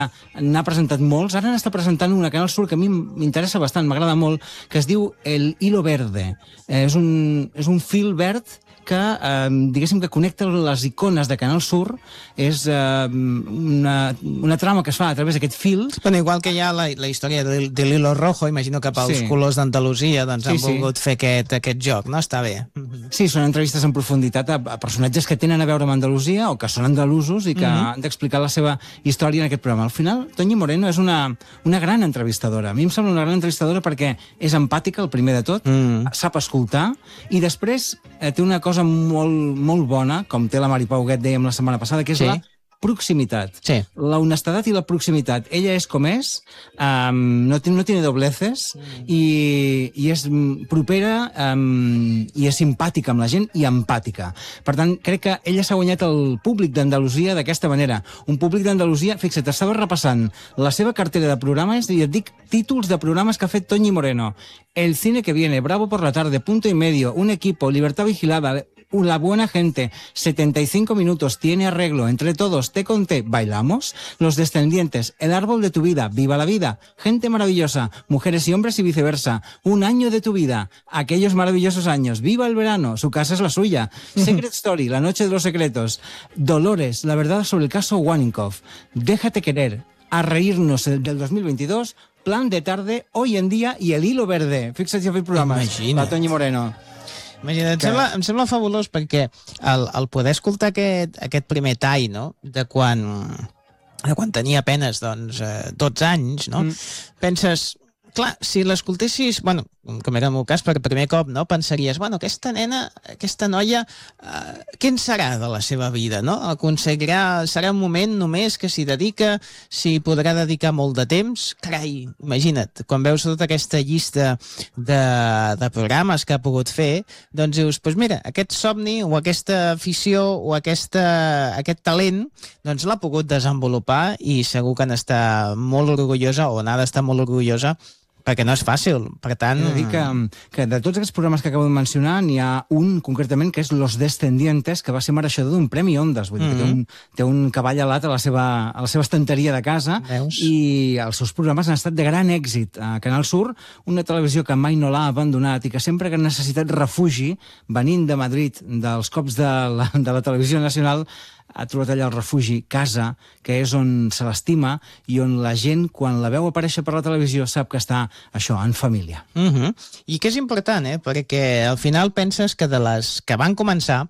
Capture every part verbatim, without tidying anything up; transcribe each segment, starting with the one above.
n'ha presentat molts, ara n'està presentant una Canal Sur que a mi m'interessa bastant, m'agrada molt, que es diu El Hilo Verde. Eh, és, un, és un fil verd que, eh, diguéssim, que connecta les icones de Canal Sur. És eh, una, una trama que es fa a través d'aquest fil. Bueno, igual que hi ha la, la història de, de l'Hilo Rojo, imagino que pels sí. colors d'Andalusia doncs, sí, han volgut sí. fer aquest, aquest joc, no? Està bé. Sí, són entrevistes en profunditat a, a personatges que tenen a veure amb Andalusia o que són andalusos i que mm-hmm. han d'explicar la seva història en aquest programa. Al final, Toñi Moreno és una, una gran entrevistadora. A mi em sembla una gran entrevistadora perquè és empàtica, el primer de tot, mm. sap escoltar, i després eh, té una cosa molt, molt bona, com té la Mari Pau Huguet, dèiem la setmana passada, que és sí. la proximitat. Sí. La honestedat i la proximitat. Ella és com és, um, no, no tiene dobleces, mm. i, i és propera um, i és simpàtica amb la gent i empàtica. Per tant, crec que ella s'ha guanyat el públic d'Andalusia d'aquesta manera. Un públic d'Andalusia, fixa't, estava repassant la seva cartera de programes i et dic títols de programes que ha fet Toñi Moreno. El cine que viene, Bravo por la tarde, Punto y medio, Un equipo, Libertad vigilada, La buena gente, setenta y cinco minutos, Tiene arreglo, Entre todos, Te conté, Bailamos, Los descendientes, El árbol de tu vida, Viva la vida, Gente maravillosa, Mujeres y hombres y viceversa, Un año de tu vida, Aquellos maravillosos años, Viva el verano, Su casa es la suya, Secret Story, La noche de los secretos, Dolores, La verdad sobre el caso Waninkoff, Déjate querer, A reírnos del dos mil veintidós, Plan de tarde, Hoy en día i El hilo verde. Fixa't si ha fet programes. Imagina't. La Toñi Moreno. Imagina't, em, sembla, em sembla fabulós perquè el, el poder escoltar aquest, aquest primer tall, no?, de quan, de quan tenia apenes doncs, eh, dotze anys, no?, mm. penses, clar, si l'escoltessis, bueno, com era el meu cas, per primer cop, no?, pensaries, bueno, aquesta nena, aquesta noia, eh, què en serà de la seva vida, no? Aconseguirà, serà un moment només que s'hi dedica, s'hi podrà dedicar molt de temps? Carai, imagina't, quan veus tota aquesta llista de, de programes que ha pogut fer, doncs dius, doncs mira, aquest somni o aquesta afició o aquesta, aquest talent, doncs l'ha pogut desenvolupar i segur que n'està molt orgullosa o n'ha d'estar molt orgullosa, perquè no és fàcil, per tant... He de dir que, que de tots aquests programes que acabo de mencionar n'hi ha un concretament que és Los Descendientes, que va ser mereixedor d'un Premi Ondas, vull dir, mm-hmm. que té un, té un cavall alat a la seva, a la seva estanteria de casa. Veus? I els seus programes han estat de gran èxit a Canal Sur, una televisió que mai no l'ha abandonat i que sempre que ha necessitat refugi, venint de Madrid, dels cops de la, de la televisió nacional, ha trobat allà el refugi, casa, que és on se l'estima i on la gent, quan la veu aparèixer per la televisió, sap que està, això, en família. Uh-huh. I que és important, eh? Perquè al final penses que de les que van començar,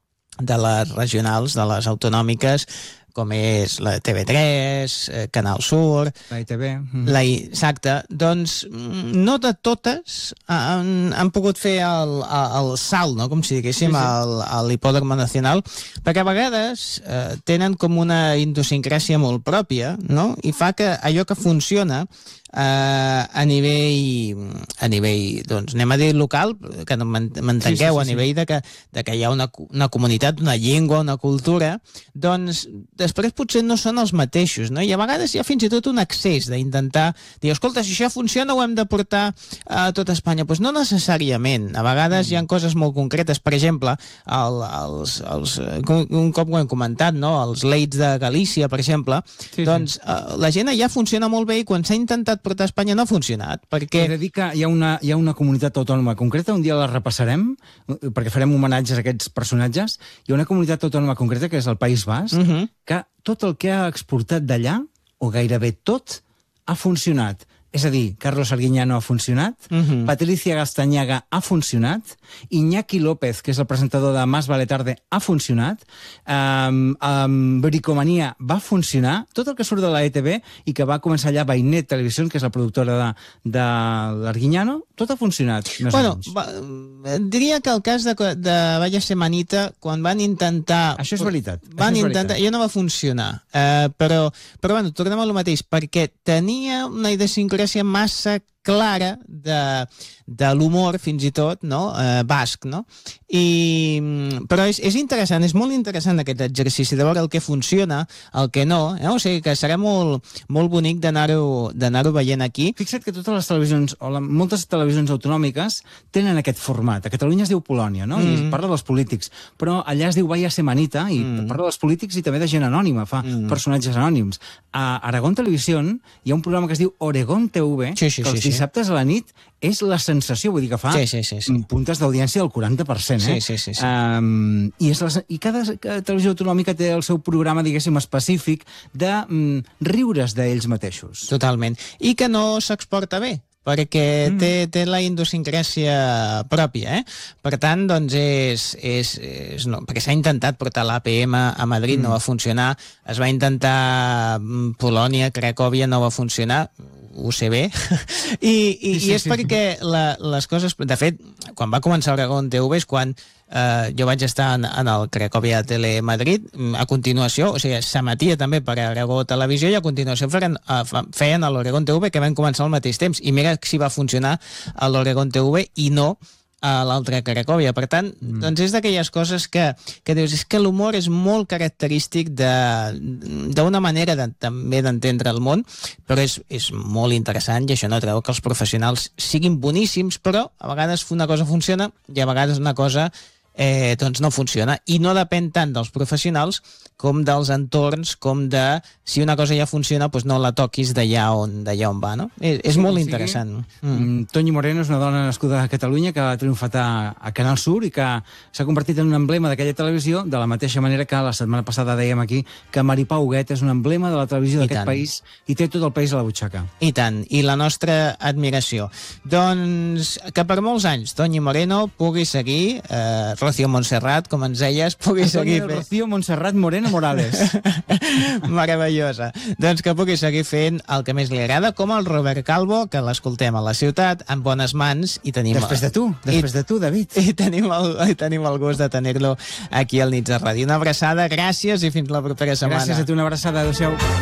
de les regionals, de les autonòmiques, com és la T V tres, eh, Canal Sur... La I T V. Mm-hmm. La I... Exacte. Doncs no de totes han, han pogut fer el, el salt, no?, com si diguéssim, sí, sí. a l'hipòdromo nacional, perquè a vegades eh, tenen com una idiosincràsia molt pròpia, no?, i fa que allò que funciona Uh, a nivell a nivell, doncs, anem a dir local, que m'entengueu, sí, sí, sí, a nivell de que, de que hi ha una, una comunitat, una llengua, una cultura, doncs després potser no són els mateixos, no? I a vegades hi ha fins i tot un excés d'intentar dir, escolta, si això funciona ho hem de portar a tot Espanya. Doncs pues no necessàriament, a vegades mm. hi ha coses molt concretes, per exemple el, els, els, un cop ho hem comentat, no?, els Leits de Galícia, per exemple, sí, doncs sí. Uh, la gent allà funciona molt bé i quan s'ha intentat portar a Espanya no ha funcionat, perquè... He de dir que hi ha una, hi ha una comunitat autònoma concreta, un dia la repassarem, perquè farem homenatges a aquests personatges. Hi ha una comunitat autònoma concreta, que és el País Basc, uh-huh. que tot el que ha exportat d'allà, o gairebé tot, ha funcionat. És a dir, Carlos Arguiñano ha funcionat, uh-huh. Patricia Gastañaga ha funcionat, Iñaki López, que és el presentador de Más vale tarde, ha funcionat, um, um, Bricomania va funcionar, tot el que surt de la E T V i que va començar allà Bainet Televisió, que és la productora de, de l'Arguiñano, tot ha funcionat. Més bueno, va, diria que el cas de, de Vaya Semanita, quan van intentar... Això és veritat. Van és intentar... veritat. Ja no va funcionar, uh, però, però bueno, tornem a lo mateix, perquè tenia una idiosincràsia massa clara de, de l'humor, fins i tot, no? Eh, basc, no? I, però és, és interessant, és molt interessant aquest exercici de veure el que funciona, el que no, eh? O sigui que serà molt, molt bonic d'anar-ho d'anar-ho veient aquí. Fixa't que totes les televisions, o la, moltes televisions autonòmiques tenen aquest format. A Catalunya es diu Polònia, no? Mm. I parla dels polítics, però allà es diu Vaya Semanita i mm. parla dels polítics i també de gent anònima, fa mm. personatges anònims. A Aragón Televisió hi ha un programa que es diu Oregón T V, sí, sí, que els sí, dissabtes a la nit és la sensació, vull dir que fa sí, sí, sí, sí. puntes d'audiència del quaranta per cent, eh? Sí, sí, sí, sí. Um, i, és la, I cada, cada televisió autonòmica té el seu programa, diguéssim, específic de um, riure's d'ells mateixos. Totalment. I que no s'exporta bé, perquè mm. té, té la idiosincràsia pròpia, eh? Per tant, doncs, és... és, és no, perquè s'ha intentat portar l'A P M a Madrid, mm. no va funcionar, es va intentar Polònia, Cracòvia, no va funcionar, ho sé bé, i, i, sí, sí, i és sí. perquè la, les coses... De fet, quan va començar Aragón T V és quan eh, jo vaig estar en, en el Cracòvia Telemadrid, a continuació, o sigui, s'emetia també per Aragó Televisió i a continuació feien, feien a l'Oregón T V, que van començar al mateix temps, i mira si va funcionar a l'Oregón T V i no a l'altra Cracòvia. Per tant, mm. doncs és d'aquelles coses que, que dius, és que l'humor és molt característic d'una manera de, també d'entendre el món, però és, és molt interessant i això no treu que els professionals siguin boníssims, però a vegades una cosa funciona i a vegades una cosa eh, doncs no funciona. I no depèn tant dels professionals com dels entorns, com de si una cosa ja funciona, doncs no la toquis d'allà on, d'allà on va, no? És, és sí, molt interessant. Mm. Toñi Moreno és una dona nascuda a Catalunya que ha triomfat a, a Canal Sur i que s'ha convertit en un emblema d'aquella televisió, de la mateixa manera que la setmana passada dèiem aquí que Maripà Huguet és un emblema de la televisió d'aquest país i té tot el país a la butxaca. I tant, i la nostra admiració. Doncs que per molts anys Toñi Moreno pugui seguir, eh, Rocío Montserrat, com ens deies, pugui Antonio seguir... Rocío Montserrat Moreno Morales. Meravellosa. Doncs que pugui seguir fent el que més li agrada, com el Robert Calvo, que l'escoltem a la ciutat, en bones mans, i tenim... Després de tu, després I, de tu, David. I tenim el, i tenim el gust de tenir-lo aquí al Nits de Ràdio. Una abraçada, gràcies i fins la propera setmana. Gràcies a tu, una abraçada, adéu-siau.